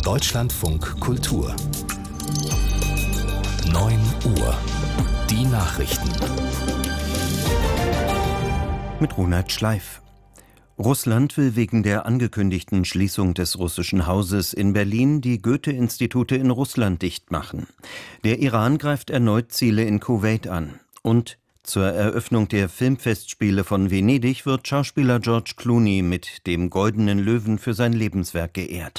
Deutschlandfunk Kultur 9 Uhr. Die Nachrichten. Mit Ronald Schleif. Russland will wegen der angekündigten Schließung des Russischen Hauses in Berlin die Goethe-Institute in Russland dicht machen. Der Iran greift erneut Ziele in Kuwait an. Und zur Eröffnung der Filmfestspiele von Venedig wird Schauspieler George Clooney mit dem Goldenen Löwen für sein Lebenswerk geehrt.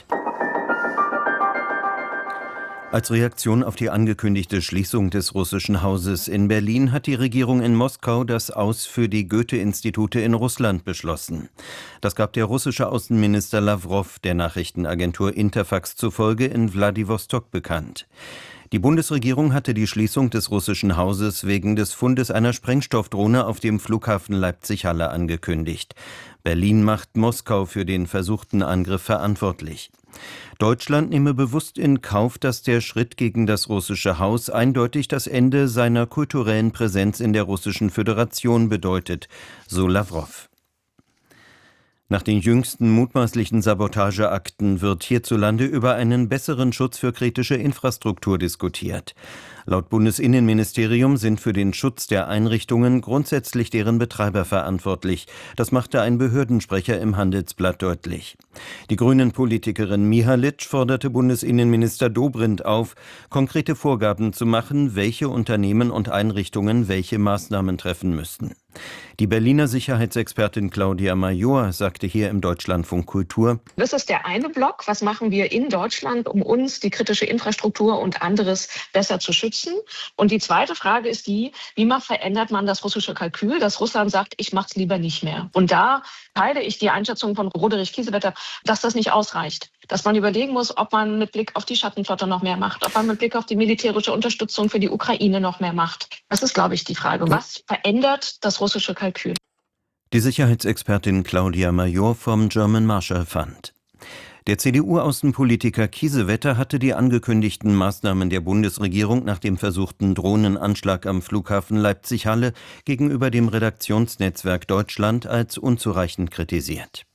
Als Reaktion auf die angekündigte Schließung des Russischen Hauses in Berlin hat die Regierung in Moskau das Aus für die Goethe-Institute in Russland beschlossen. Das gab der russische Außenminister Lawrow der Nachrichtenagentur Interfax zufolge in Wladiwostok bekannt. Die Bundesregierung hatte die Schließung des Russischen Hauses wegen des Fundes einer Sprengstoffdrohne auf dem Flughafen Leipzig-Halle angekündigt. Berlin macht Moskau für den versuchten Angriff verantwortlich. Deutschland nehme bewusst in Kauf, dass der Schritt gegen das Russische Haus eindeutig das Ende seiner kulturellen Präsenz in der Russischen Föderation bedeutet, so Lawrow. Nach den jüngsten mutmaßlichen Sabotageakten wird hierzulande über einen besseren Schutz für kritische Infrastruktur diskutiert. Laut Bundesinnenministerium sind für den Schutz der Einrichtungen grundsätzlich deren Betreiber verantwortlich. Das machte ein Behördensprecher im Handelsblatt deutlich. Die Grünen-Politikerin Mihalic forderte Bundesinnenminister Dobrindt auf, konkrete Vorgaben zu machen, welche Unternehmen und Einrichtungen welche Maßnahmen treffen müssten. Die Berliner Sicherheitsexpertin Claudia Major sagte hier im Deutschlandfunk Kultur: Das ist der eine Block. Was machen wir in Deutschland, um uns, die kritische Infrastruktur und anderes besser zu schützen? Und die zweite Frage ist die, wie verändert man das russische Kalkül, dass Russland sagt, ich mache es lieber nicht mehr. Und da teile ich die Einschätzung von Roderich Kiesewetter, dass das nicht ausreicht. Dass man überlegen muss, ob man mit Blick auf die Schattenflotte noch mehr macht, ob man mit Blick auf die militärische Unterstützung für die Ukraine noch mehr macht. Das ist, glaube ich, die Frage. Was verändert das russische Kalkül? Die Sicherheitsexpertin Claudia Major vom German Marshall Fund. Der CDU-Außenpolitiker Kiesewetter hatte die angekündigten Maßnahmen der Bundesregierung nach dem versuchten Drohnenanschlag am Flughafen Leipzig-Halle gegenüber dem Redaktionsnetzwerk Deutschland als unzureichend kritisiert.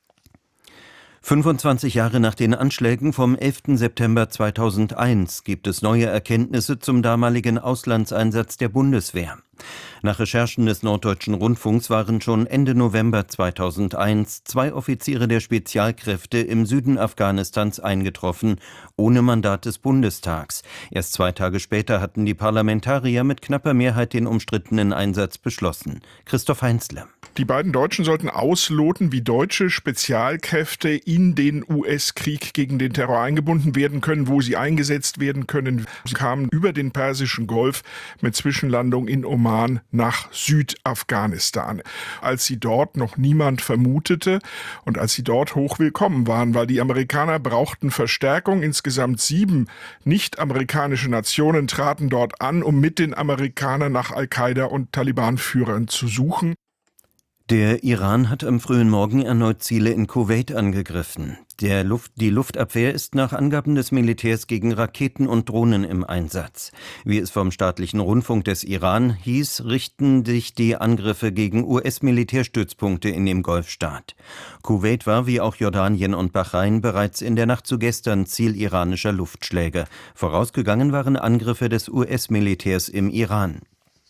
25 Jahre nach den Anschlägen vom 11. September 2001 gibt es neue Erkenntnisse zum damaligen Auslandseinsatz der Bundeswehr. Nach Recherchen des Norddeutschen Rundfunks waren schon Ende November 2001 2 Offiziere der Spezialkräfte im Süden Afghanistans eingetroffen, ohne Mandat des Bundestags. Erst 2 Tage später hatten die Parlamentarier mit knapper Mehrheit den umstrittenen Einsatz beschlossen. Christoph Heinzle. Die beiden Deutschen sollten ausloten, wie deutsche Spezialkräfte in den US-Krieg gegen den Terror eingebunden werden können, wo sie eingesetzt werden können. Sie kamen über den Persischen Golf mit Zwischenlandung in Oman nach Südafghanistan. Als sie dort noch niemand vermutete und als sie dort hochwillkommen waren, weil die Amerikaner brauchten Verstärkung. Insgesamt 7 nicht-amerikanische Nationen traten dort an, um mit den Amerikanern nach Al-Qaida und Taliban-Führern zu suchen. Der Iran hat am frühen Morgen erneut Ziele in Kuwait angegriffen. Die Luftabwehr ist nach Angaben des Militärs gegen Raketen und Drohnen im Einsatz. Wie es vom staatlichen Rundfunk des Iran hieß, richten sich die Angriffe gegen US-Militärstützpunkte in dem Golfstaat. Kuwait war, wie auch Jordanien und Bahrain, bereits in der Nacht zu gestern Ziel iranischer Luftschläge. Vorausgegangen waren Angriffe des US-Militärs im Iran.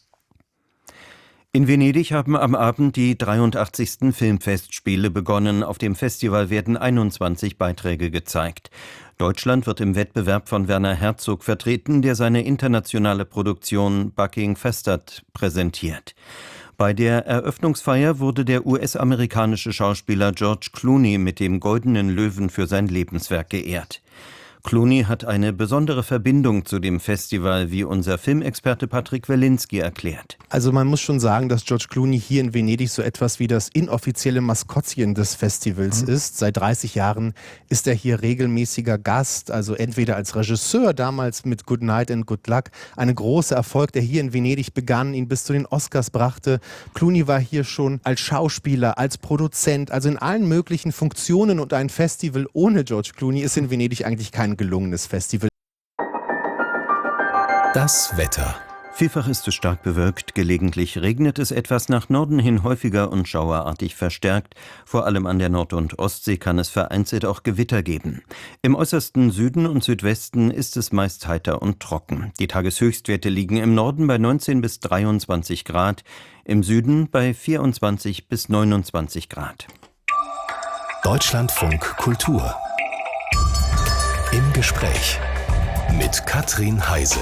In Venedig haben am Abend die 83. Filmfestspiele begonnen. Auf dem Festival werden 21 Beiträge gezeigt. Deutschland wird im Wettbewerb von Werner Herzog vertreten, der seine internationale Produktion Bucking Festad präsentiert. Bei der Eröffnungsfeier wurde der US-amerikanische Schauspieler George Clooney mit dem Goldenen Löwen für sein Lebenswerk geehrt. Clooney hat eine besondere Verbindung zu dem Festival, wie unser Filmexperte Patrick Welinski erklärt. Also man muss schon sagen, dass George Clooney hier in Venedig so etwas wie das inoffizielle Maskottchen des Festivals ist. Seit 30 Jahren ist er hier regelmäßiger Gast, also entweder als Regisseur, damals mit Good Night and Good Luck, ein großer Erfolg, der hier in Venedig begann, ihn bis zu den Oscars brachte. Clooney war hier schon als Schauspieler, als Produzent, also in allen möglichen Funktionen, und ein Festival ohne George Clooney ist in Venedig eigentlich kein gelungenes Festival. Das Wetter. Vielfach ist es stark bewölkt, gelegentlich regnet es etwas, nach Norden hin häufiger und schauerartig verstärkt. Vor allem an der Nord- und Ostsee kann es vereinzelt auch Gewitter geben. Im äußersten Süden und Südwesten ist es meist heiter und trocken. Die Tageshöchstwerte liegen im Norden bei 19 bis 23 Grad, im Süden bei 24 bis 29 Grad. Deutschlandfunk Kultur. Im Gespräch mit Katrin Heise.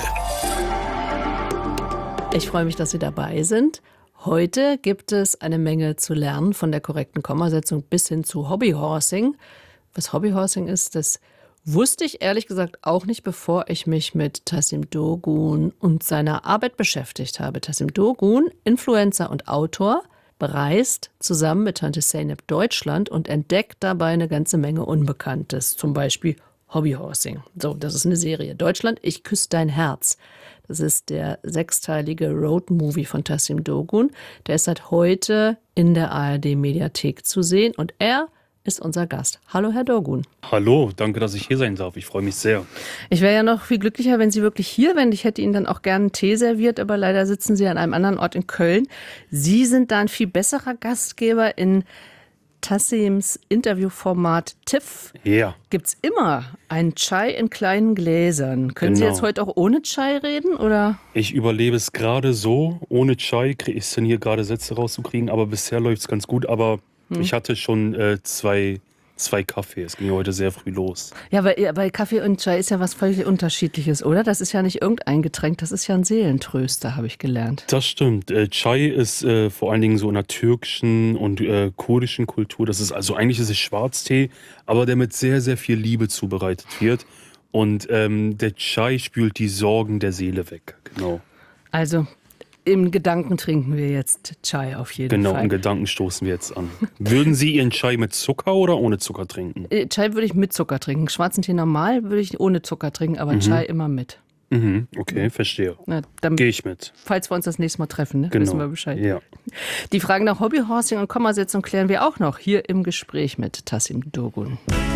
Ich freue mich, dass Sie dabei sind. Heute gibt es eine Menge zu lernen, von der korrekten Kommasetzung bis hin zu Hobbyhorsing. Was Hobbyhorsing ist, das wusste ich ehrlich gesagt auch nicht, bevor ich mich mit Tassim Dogun und seiner Arbeit beschäftigt habe. Tassim Dogun, Influencer und Autor, bereist zusammen mit Tante Zeynep Deutschland und entdeckt dabei eine ganze Menge Unbekanntes. Zum Beispiel Hobbyhorsing. So, das ist eine Serie. Deutschland, ich küsse dein Herz. Das ist der 6-teilige Roadmovie von Tassim Dogun. Der ist seit heute in der ARD-Mediathek zu sehen und er ist unser Gast. Hallo, Herr Dogun. Hallo, danke, dass ich hier sein darf. Ich freue mich sehr. Ich wäre ja noch viel glücklicher, wenn Sie wirklich hier wären. Ich hätte Ihnen dann auch gerne einen Tee serviert, aber leider sitzen Sie an einem anderen Ort in Köln. Sie sind da ein viel besserer Gastgeber in Tassims Interviewformat TIFF. Ja. Gibt's immer einen Chai in kleinen Gläsern. Können Sie jetzt heute auch ohne Chai reden, oder? Ich überlebe es gerade so. Ohne Chai kriege ich es hier gerade Sätze rauszukriegen, aber bisher läuft es ganz gut. Aber ich hatte schon zwei Kaffee. Es ging heute sehr früh los. Ja, weil Kaffee und Chai ist ja was völlig Unterschiedliches, oder? Das ist ja nicht irgendein Getränk, das ist ja ein Seelentröster, habe ich gelernt. Das stimmt. Chai ist vor allen Dingen so in der türkischen und kurdischen Kultur. Das ist also eigentlich ist es Schwarztee, aber der mit sehr, sehr viel Liebe zubereitet wird. Und der Chai spült die Sorgen der Seele weg. Genau. Also im Gedanken trinken wir jetzt Chai auf jeden Fall. Genau, im Gedanken stoßen wir jetzt an. Würden Sie Ihren Chai mit Zucker oder ohne Zucker trinken? Chai würde ich mit Zucker trinken. Schwarzen Tee normal würde ich ohne Zucker trinken, aber Chai immer mit. Okay, verstehe. Dann gehe ich mit. Falls wir uns das nächste Mal treffen, ne? Genau. Wissen wir Bescheid. Ja. Die Fragen nach Hobbyhorsing und Kommasetzung klären wir auch noch hier im Gespräch mit Tassim Dogun.